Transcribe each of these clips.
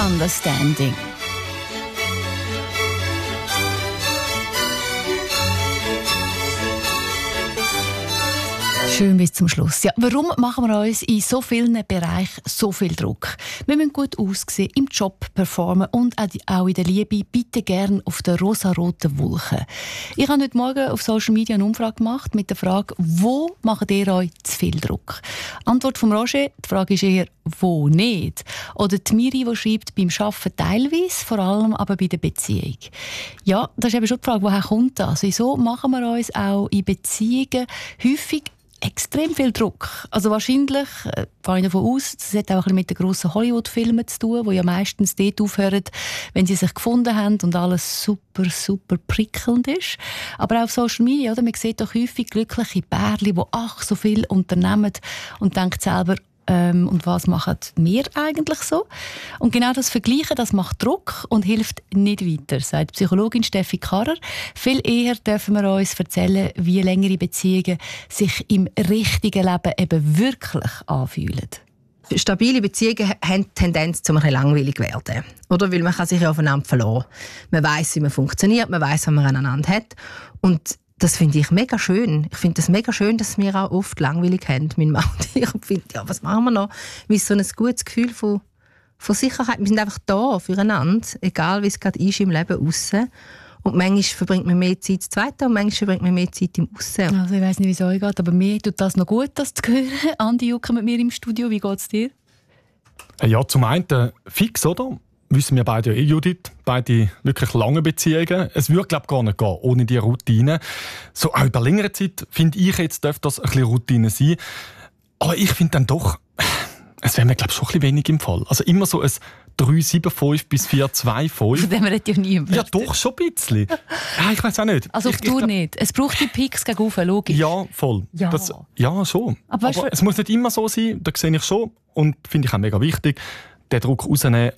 Understanding. Schön bis zum Schluss. Ja, warum machen wir uns in so vielen Bereichen so viel Druck? Wir müssen gut aussehen, im Job performen und auch in der Liebe bitte gern auf der rosaroten Wolke. Ich habe heute Morgen auf Social Media eine Umfrage gemacht mit der Frage, wo macht ihr euch zu viel Druck? Antwort von Roger, die Frage ist eher, wo nicht? Oder die Miri, die schreibt, beim Arbeiten teilweise, vor allem aber bei der Beziehung. Ja, das ist eben schon die Frage, woher kommt das? Wieso machen wir uns auch in Beziehungen häufig extrem viel Druck. Also wahrscheinlich, gehe ich davon aus, das hat auch ein bisschen mit den grossen Hollywood-Filmen zu tun, die ja meistens dort aufhören, wenn sie sich gefunden haben und alles super, super prickelnd ist. Aber auch auf Social Media, oder? Man sieht doch häufig glückliche Pärchen, die so viel unternehmen und denkt selber, und was machen wir eigentlich so? Und genau das Vergleichen, das macht Druck und hilft nicht weiter, sagt Psychologin Steffi Karrer. Viel eher dürfen wir uns erzählen, wie längere Beziehungen sich im richtigen Leben eben wirklich anfühlen. Stabile Beziehungen haben die Tendenz, zum langweilig zu werden. Oder? Weil man kann sich aufeinander verlassen. Man weiss, wie man funktioniert, man weiss, was man aneinander hat. Und das finde ich mega schön. Ich finde es mega schön, dass wir auch oft langweilig haben, mein Mann und ich. Und finde, ja, was machen wir noch? Wir haben so ein gutes Gefühl von Sicherheit. Wir sind einfach da füreinander, egal wie es gerade ist im Leben aussen. Und manchmal verbringt man mehr Zeit zu zweit und manchmal verbringt man mehr Zeit im Aussen. Also ich weiss nicht, wie es euch geht, aber mir tut das noch gut, das zu hören. Andi Jucker mit mir im Studio, wie geht es dir? Ja, zum einen fix, oder? Wissen wir beide ja Judith, beide wirklich lange Beziehungen. Es würde, glaube ich, gar nicht gehen, ohne diese Routine. So auch über längere Zeit, finde ich, jetzt dürfte das ein bisschen Routine sein. Aber ich finde dann doch, es wäre mir, glaube ich, schon ein bisschen wenig im Fall. Also immer so ein 3-7-5 bis 4-2-5. Von dem redet ja niemand. Ja, doch, schon ein bisschen. Ja, ich weiß auch nicht. Also auf Tour nicht. Es braucht die Peaks gegen rauf, logisch. Ja, voll. Ja, ja schon. Aber es muss nicht immer so sein, das sehe ich schon. Und finde ich auch mega wichtig, den Druck rausnehmen.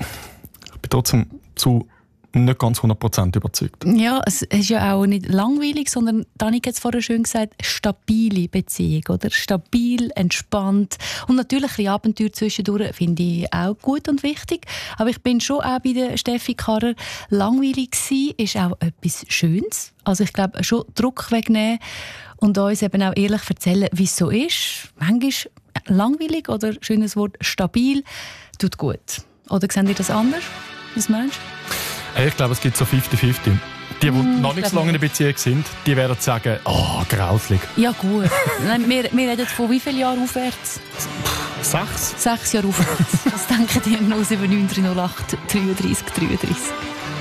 Ich bin trotzdem zu nicht ganz 100% überzeugt. Ja, es ist ja auch nicht langweilig, sondern Danik hat es vorher schön gesagt, stabile Beziehung, oder? Stabil, entspannt und natürlich ein bisschen Abenteuer zwischendurch finde ich auch gut und wichtig. Aber ich bin schon auch bei der Steffi Karrer. Langweilig sein ist auch etwas Schönes. Also ich glaube, schon Druck wegnehmen und uns eben auch ehrlich erzählen, wie es so ist. Manchmal langweilig oder schönes Wort stabil tut gut. Oder sehen ihr das anders? Was meinst du? Ich glaube, es gibt so 50-50. Die noch nicht so lange in der Beziehung sind, die werden sagen, grauslig. Ja gut. Nein, wir reden von wie vielen Jahren aufwärts? 6. 6 Jahre aufwärts. Was denken ihr? 07908 33 33?